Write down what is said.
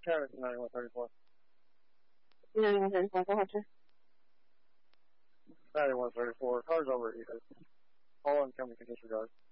Travis 9134. 9134, go ahead, sir. 9134, car's overheated. All incoming can disregard.